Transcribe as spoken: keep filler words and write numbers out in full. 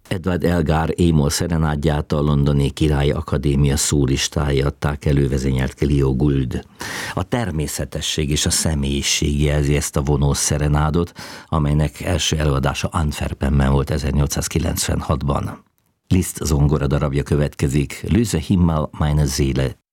Edward Elgar Amor szerenádját a Londoni Királyi Akadémia szólistái adták elő, vezényelt Clio Gould. A természetesség és a személyiség jelzi ezt a vonós szerenádot, amelynek első előadása Antwerpenben volt ezernyolcszázkilencvenhatban. Liszt zongora darabja következik, Löse Himmel meine Seele